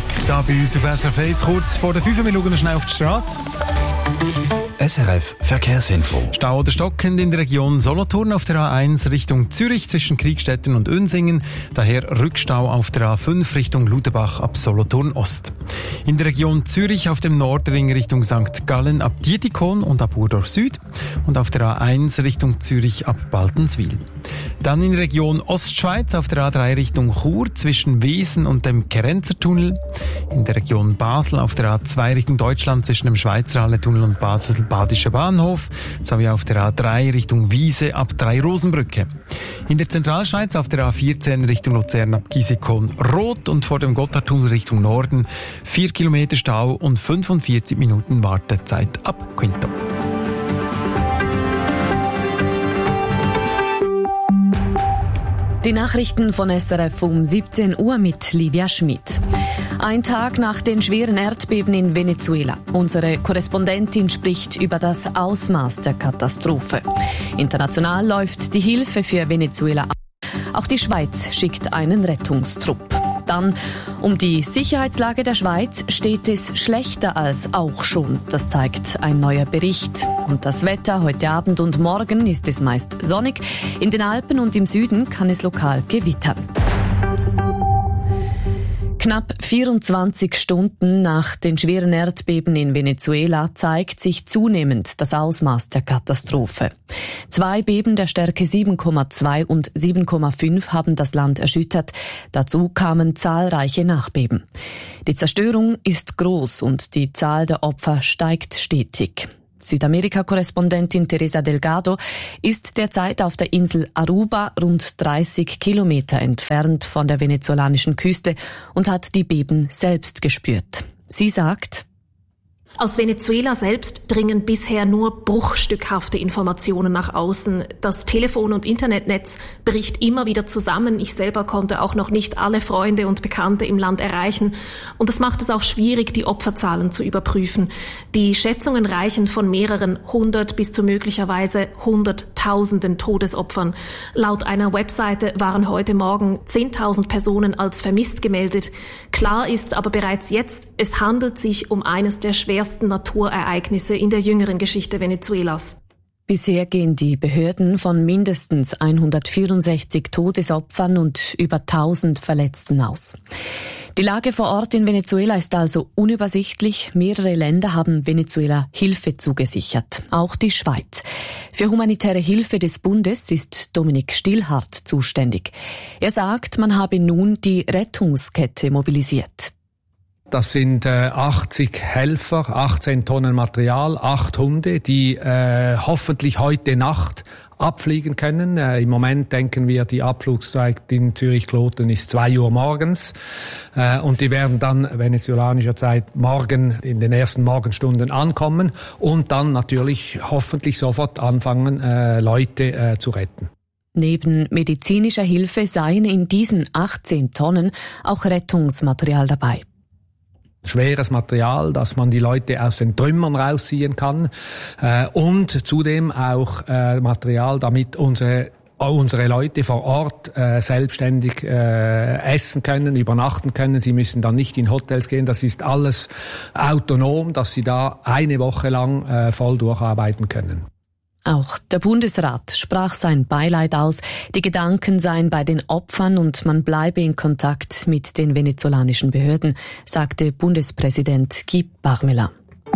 Da bei uns auf SRF 1, kurz vor der 5 Minuten schnell auf die Straße. SRF Verkehrsinfo. Stau oder stockend in der Region Solothurn auf der A1 Richtung Zürich zwischen Kriegstetten und Unsingen. Daher Rückstau auf der A5 Richtung Ludenbach ab Solothurn Ost. In der Region Zürich auf dem Nordring Richtung St. Gallen ab Dietikon und ab Urdorf Süd. Und auf der A1 Richtung Zürich ab Baltenswil. Dann in der Region Ostschweiz auf der A3 Richtung Chur zwischen Wesen und dem Kerenzertunnel. In der Region Basel auf der A2 Richtung Deutschland zwischen dem Schweizer Halletunnel und Basel-Badischer Bahnhof sowie auf der A3 Richtung Wiese ab Drei-Rosenbrücke. In der Zentralschweiz auf der A14 Richtung Luzern ab Gisikon-Rot und vor dem Gotthardtunnel Richtung Norden 4 Kilometer Stau und 45 Minuten Wartezeit ab Quinto. Die Nachrichten von SRF um 17 Uhr mit Livia Schmid. Ein Tag nach den schweren Erdbeben in Venezuela. Unsere Korrespondentin spricht über das Ausmaß der Katastrophe. International läuft die Hilfe für Venezuela ab. Auch die Schweiz schickt einen Rettungstrupp. Dann um die Sicherheitslage der Schweiz steht es schlechter als auch schon. Das zeigt ein neuer Bericht. Und das Wetter heute Abend und morgen ist es meist sonnig. In den Alpen und im Süden kann es lokal gewittern. Knapp 24 Stunden nach den schweren Erdbeben in Venezuela zeigt sich zunehmend das Ausmaß der Katastrophe. 2 Beben der Stärke 7,2 und 7,5 haben das Land erschüttert. Dazu kamen zahlreiche Nachbeben. Die Zerstörung ist groß und die Zahl der Opfer steigt stetig. Südamerika-Korrespondentin Teresa Delgado ist derzeit auf der Insel Aruba, rund 30 Kilometer entfernt von der venezolanischen Küste, und hat die Beben selbst gespürt. Sie sagt: Aus Venezuela selbst dringen bisher nur bruchstückhafte Informationen nach außen. Das Telefon- und Internetnetz bricht immer wieder zusammen. Ich selber konnte auch noch nicht alle Freunde und Bekannte im Land erreichen. Und das macht es auch schwierig, die Opferzahlen zu überprüfen. Die Schätzungen reichen von mehreren 100 bis zu möglicherweise Hunderttausenden Todesopfern. Laut einer Webseite waren heute Morgen 10.000 Personen als vermisst gemeldet. Klar ist aber bereits jetzt, es handelt sich um eines der schwersten Naturereignisse in der jüngeren Geschichte Venezuelas. Bisher gehen die Behörden von mindestens 164 Todesopfern und über 1000 Verletzten aus. Die Lage vor Ort in Venezuela ist also unübersichtlich. Mehrere Länder haben Venezuela Hilfe zugesichert, auch die Schweiz. Für humanitäre Hilfe des Bundes ist Dominik Stillhardt zuständig. Er sagt, man habe nun die Rettungskette mobilisiert. Das sind 80 Helfer, 18 Tonnen Material, 8 Hunde, die hoffentlich heute Nacht abfliegen können. Im Moment denken wir, die Abflugszeit in Zürich-Kloten ist 2 Uhr morgens. Und die werden dann venezolanischer Zeit morgen in den ersten Morgenstunden ankommen und dann natürlich hoffentlich sofort anfangen, Leute zu retten. Neben medizinischer Hilfe seien in diesen 18 Tonnen auch Rettungsmaterial dabei. Schweres Material, dass man die Leute aus den Trümmern rausziehen kann, und zudem auch Material, damit unsere Leute vor Ort selbstständig essen können, übernachten können. Sie müssen dann nicht in Hotels gehen. Das ist alles autonom, dass sie da eine Woche lang voll durcharbeiten können. Auch der Bundesrat sprach sein Beileid aus. Die Gedanken seien bei den Opfern und man bleibe in Kontakt mit den venezolanischen Behörden, sagte Bundespräsident Guy Parmelin.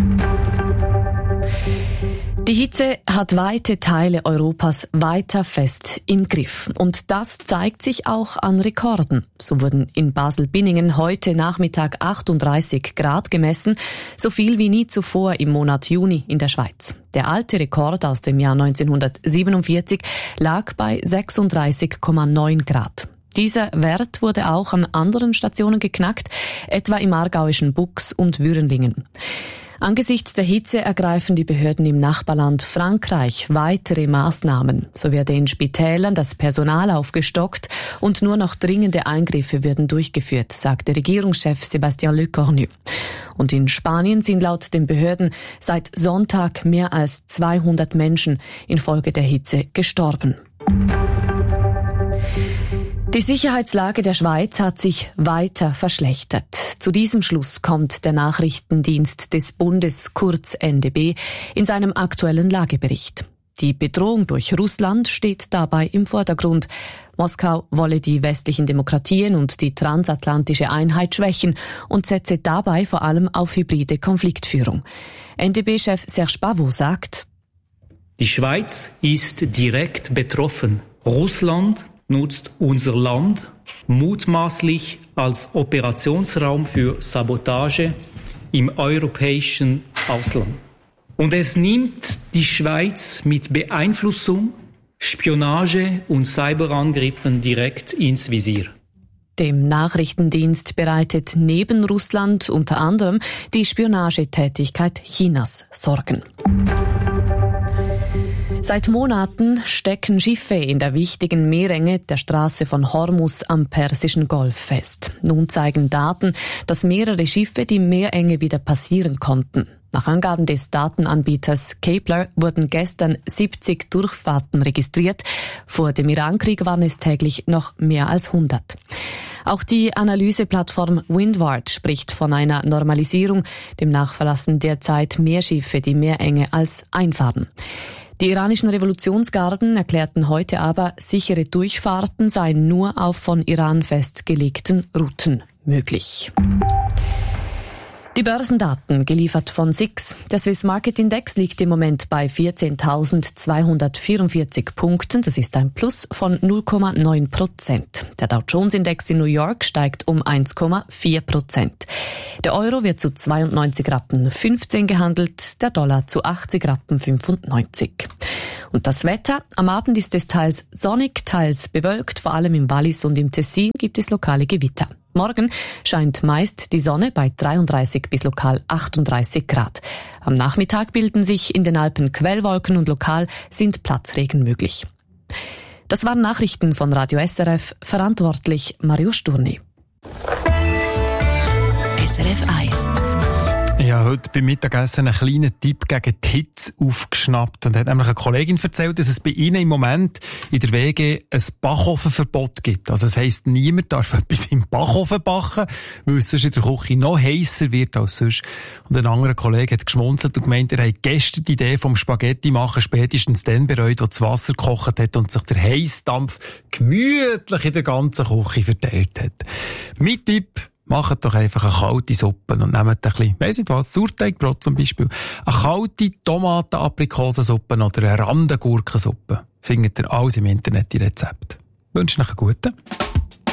Die Hitze hat weite Teile Europas weiter fest im Griff. Und das zeigt sich auch an Rekorden. So wurden in Basel-Binningen heute Nachmittag 38 Grad gemessen, so viel wie nie zuvor im Monat Juni in der Schweiz. Der alte Rekord aus dem Jahr 1947 lag bei 36,9 Grad. Dieser Wert wurde auch an anderen Stationen geknackt, etwa im aargauischen Buchs und Würenlingen. Angesichts der Hitze ergreifen die Behörden im Nachbarland Frankreich weitere Maßnahmen. So werde in Spitälern das Personal aufgestockt und nur noch dringende Eingriffe würden durchgeführt, sagte Regierungschef Sébastien Lecornu. Und in Spanien sind laut den Behörden seit Sonntag mehr als 200 Menschen infolge der Hitze gestorben. Die Sicherheitslage der Schweiz hat sich weiter verschlechtert. Zu diesem Schluss kommt der Nachrichtendienst des Bundes, kurz NDB, in seinem aktuellen Lagebericht. Die Bedrohung durch Russland steht dabei im Vordergrund. Moskau wolle die westlichen Demokratien und die transatlantische Einheit schwächen und setze dabei vor allem auf hybride Konfliktführung. NDB-Chef Serge Pavot sagt: Die Schweiz ist direkt betroffen. Russland nutzt unser Land mutmaßlich als Operationsraum für Sabotage im europäischen Ausland. Und es nimmt die Schweiz mit Beeinflussung, Spionage und Cyberangriffen direkt ins Visier. Dem Nachrichtendienst bereitet neben Russland unter anderem die Spionagetätigkeit Chinas Sorgen. Seit Monaten stecken Schiffe in der wichtigen Meerenge der Straße von Hormuz am Persischen Golf fest. Nun zeigen Daten, dass mehrere Schiffe die Meerenge wieder passieren konnten. Nach Angaben des Datenanbieters Kepler wurden gestern 70 Durchfahrten registriert. Vor dem Irankrieg waren es täglich noch mehr als 100. Auch die Analyseplattform Windward spricht von einer Normalisierung. Demnach verlassen derzeit mehr Schiffe die Meerenge als einfahren. Die iranischen Revolutionsgarden erklärten heute aber, sichere Durchfahrten seien nur auf von Iran festgelegten Routen möglich. Die Börsendaten, geliefert von SIX. Der Swiss Market Index liegt im Moment bei 14.244 Punkten. Das ist ein Plus von 0,9%. Der Dow Jones Index in New York steigt um 1,4%. Der Euro wird zu 92,15 Rappen gehandelt, der Dollar zu 80,95 Rappen. Und das Wetter? Am Abend ist es teils sonnig, teils bewölkt. Vor allem im Wallis und im Tessin gibt es lokale Gewitter. Morgen scheint meist die Sonne bei 33 bis lokal 38 Grad. Am Nachmittag bilden sich in den Alpen Quellwolken und lokal sind Platzregen möglich. Das waren Nachrichten von Radio SRF, verantwortlich Mario Sturni. SRF 1. Ich habe heute beim Mittagessen einen kleinen Tipp gegen die Hitze aufgeschnappt. Und hat nämlich eine Kollegin erzählt, dass es bei ihnen im Moment in der WG ein Bachofenverbot gibt. Also das heisst, niemand darf etwas im Backofen backen, weil es sonst in der Küche noch heißer wird als sonst. Und ein anderer Kollege hat geschmunzelt und gemeint, er hat gestern die Idee vom Spaghetti machen spätestens dann bereut, als das Wasser gekocht hat und sich der Heissdampf gemütlich in der ganzen Küche verteilt hat. Mein Tipp: macht doch einfach eine kalte Suppe und nehmt ein bisschen, weiss nicht was, Sauerteigbrot zum Beispiel, eine kalte Tomaten-Aprikosensuppe oder eine Randengurkensuppe. Findet ihr alles im Internet, die Rezepte. Wünsche euch einen guten.